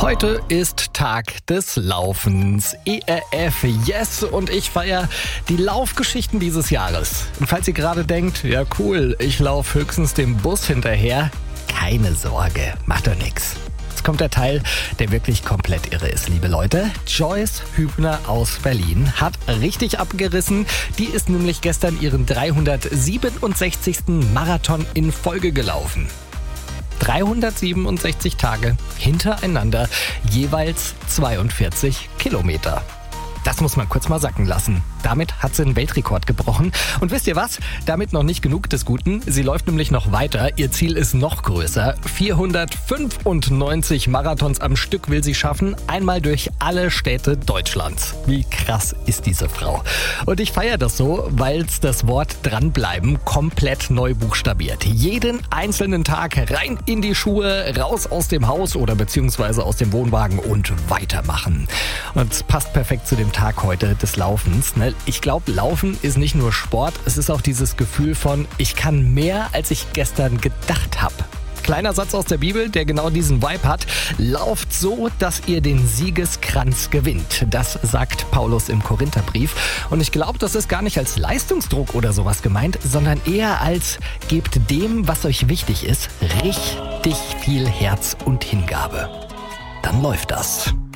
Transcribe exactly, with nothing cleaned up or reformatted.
Heute ist Tag des Laufens. E R F, yes! Und ich feiere die Laufgeschichten dieses Jahres. Und falls ihr gerade denkt, ja cool, ich laufe höchstens dem Bus hinterher, keine Sorge, macht doch nix. Jetzt kommt der Teil, der wirklich komplett irre ist, liebe Leute. Joyce Hübner aus Berlin hat richtig abgerissen. Die ist nämlich gestern ihren dreihundertsiebenundsechzigsten Marathon in Folge gelaufen. dreihundertsiebenundsechzig Tage hintereinander, jeweils zweiundvierzig Kilometer. Das muss man kurz mal sacken lassen. Damit hat sie einen Weltrekord gebrochen. Und wisst ihr was? Damit noch nicht genug des Guten. Sie läuft nämlich noch weiter. Ihr Ziel ist noch größer. vierhundertfünfundneunzig Marathons am Stück will sie schaffen. Einmal durch alle Städte Deutschlands. Wie krass ist diese Frau? Und ich feiere das so, weil es das Wort dranbleiben komplett neu buchstabiert. Jeden einzelnen Tag rein in die Schuhe, raus aus dem Haus oder beziehungsweise aus dem Wohnwagen und weitermachen. Und es passt perfekt zu dem Tag heute des Laufens. Ne? Ich glaube, Laufen ist nicht nur Sport, es ist auch dieses Gefühl von, ich kann mehr, als ich gestern gedacht habe. Kleiner Satz aus der Bibel, der genau diesen Vibe hat. Lauft so, dass ihr den Siegeskranz gewinnt. Das sagt Paulus im Korintherbrief. Und ich glaube, das ist gar nicht als Leistungsdruck oder sowas gemeint, sondern eher als gebt dem, was euch wichtig ist, richtig viel Herz und Hingabe. Dann läuft das.